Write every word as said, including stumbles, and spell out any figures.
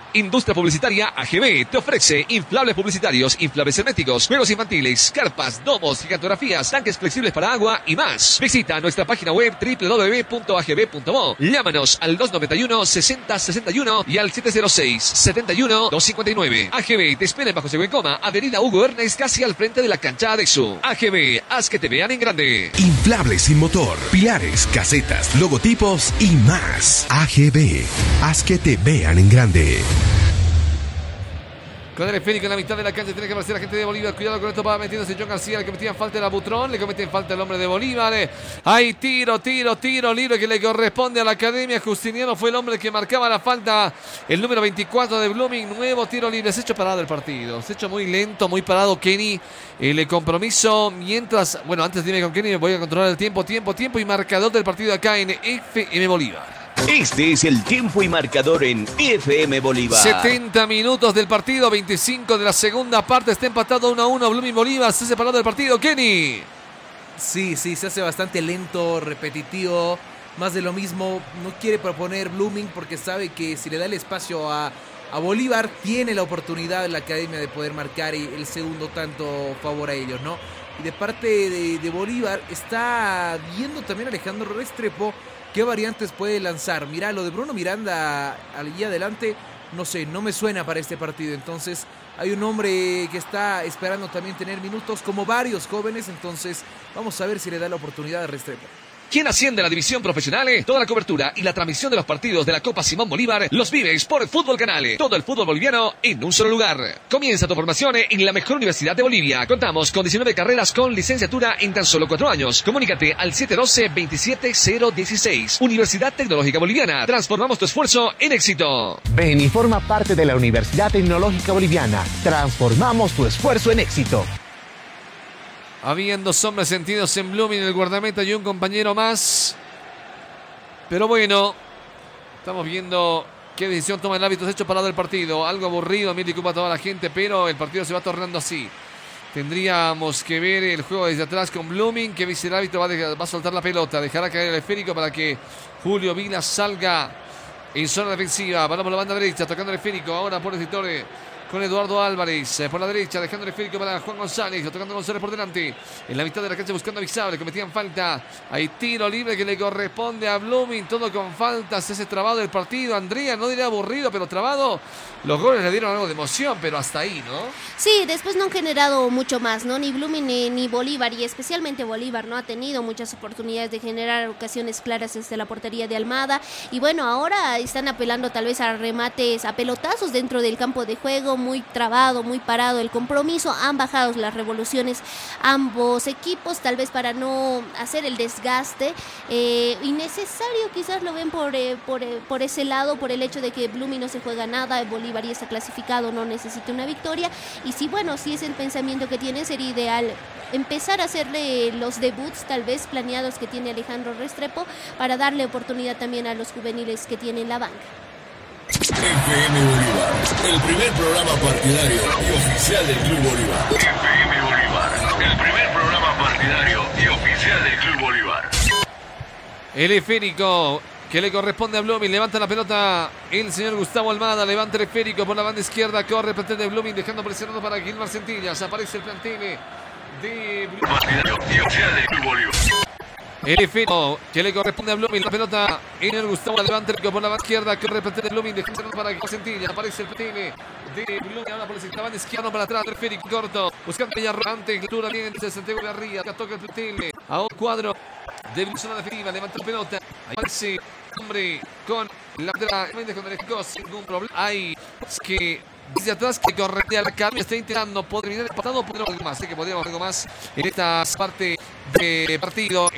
Industria Publicitaria A G B te ofrece inflables publicitarios, inflables herméticos, juegos infantiles, carpas, domos, gigantografías, tanques flexibles para agua y más. Visita nuestra página web doble u doble u doble u punto a g b punto mo. Llámanos al dos noventa y uno, sesenta, sesenta y uno y al siete cero seis, setenta y uno, doscientos cincuenta y nueve. A G B te espera en Bajo Seguecoma, Avenida Hugo Ernest, casi al frente de la cancha Adexo. A G B, haz que te vean en grande. Inflables sin motor, pilares, casetas, logotipos y más. A G B, haz que te vean en grande. Con el esférico en la mitad de la cancha tiene que aparecer la gente de Bolívar. Cuidado con esto, va metiéndose John García. Le cometían falta el Butrón. Le cometen falta el hombre de Bolívar. Hay tiro, tiro, tiro libre que le corresponde a la Academia. Justiniano fue el hombre que marcaba la falta. El número veinticuatro de Blooming. Nuevo tiro libre. Se ha hecho parado el partido. Se ha hecho muy lento, muy parado Kenny. El compromiso mientras... Bueno, antes dime con Kenny. Voy a controlar el tiempo, tiempo, tiempo y marcador del partido acá en F M Bolívar. Este es el tiempo y marcador en F M Bolívar. setenta minutos del partido, veinticinco de la segunda parte. Está empatado uno a uno. Blooming Bolívar se ha separado del partido. Kenny. Sí, sí, se hace bastante lento, repetitivo. Más de lo mismo. No quiere proponer Blooming porque sabe que si le da el espacio a, a Bolívar, tiene la oportunidad en la Academia de poder marcar el segundo tanto favor a ellos, ¿no? Y de parte de, de Bolívar está viendo también Alejandro Restrepo qué variantes puede lanzar. Mirá, lo de Bruno Miranda allí adelante, no sé, no me suena para este partido. Entonces hay un hombre que está esperando también tener minutos, como varios jóvenes. Entonces vamos a ver si le da la oportunidad a Restrepo. ¿Quién asciende a la división profesional? Toda la cobertura y la transmisión de los partidos de la Copa Simón Bolívar los vives por Fútbol Canal. Todo el fútbol boliviano en un solo lugar. Comienza tu formación en la mejor universidad de Bolivia. Contamos con diecinueve carreras con licenciatura en tan solo cuatro años. Comunícate al siete uno dos, veintisiete cero dieciséis. Universidad Tecnológica Boliviana. Transformamos tu esfuerzo en éxito. Ven y forma parte de la Universidad Tecnológica Boliviana. Transformamos tu esfuerzo en éxito. Habían dos hombres sentidos en Blooming, el guardameta y un compañero más. Pero bueno, estamos viendo qué decisión toma el árbitro. Se ha hecho parado el partido. Algo aburrido, mil disculpas a toda la gente, pero el partido se va tornando así. Tendríamos que ver el juego desde atrás con Blooming. Que dice el árbitro, va a, dejar, va a soltar la pelota. Dejará caer el esférico para que Julio Vila salga en zona defensiva. Vamos por la banda derecha, tocando el esférico. Ahora por el sector con Eduardo Álvarez, por la derecha, dejando el esférico para Juan González, tocando González por delante, en la mitad de la cancha buscando a Bizarre, cometían falta, hay tiro libre que le corresponde a Blooming, todo con faltas, ese trabado del partido. Andrea, no diría aburrido, pero trabado. Los goles le dieron algo de emoción, pero hasta ahí, ¿no? Sí, después no han generado mucho más, ¿no? Ni Blooming ni, ni Bolívar, y especialmente Bolívar no ha tenido muchas oportunidades de generar ocasiones claras desde la portería de Almada, y bueno, ahora están apelando tal vez a remates, a pelotazos dentro del campo de juego, muy trabado, muy parado el compromiso. Han bajado las revoluciones ambos equipos, tal vez para no hacer el desgaste eh, innecesario, quizás lo ven por, eh, por, eh, por ese lado, por el hecho de que Blooming no se juega nada, Bolívar ya está clasificado, no necesita una victoria, y si bueno, si es el pensamiento que tiene, sería ideal empezar a hacerle los debuts tal vez planeados que tiene Alejandro Restrepo, para darle oportunidad también a los juveniles que tiene en la banca. F M Bolívar, el primer programa partidario y oficial del Club Bolívar. F M Bolívar, el primer programa partidario y oficial del Club Bolívar. El esférico que le corresponde a Blooming, levanta la pelota el señor Gustavo Almada, levanta el esférico por la banda izquierda, corre el plantel de Blooming, dejando presionado para Gilmar Centillas, aparece el plantel de Blooming. Partidario y oficial del Club Bolívar. El esférico que le corresponde a Blooming, la pelota en el Gustavo, levanta el por la banda izquierda, corre el plantel de Blooming, dejando para Gilmar Centillas, aparece el plantel de Blooming, ahora por la banda izquierda para atrás, el esférico corto, buscando ya antes, lectura bien de Santiago Garría, que toca el plantel, a un cuadro de zona defensiva, levanta la pelota, ahí aparece hombre con la pelota, con el Ejecos, sin ningún problema, hay que desde atrás que corre a la cabeza, está intentando poder terminar el pasado, poder algo más, así que podríamos algo más en esta parte de partido.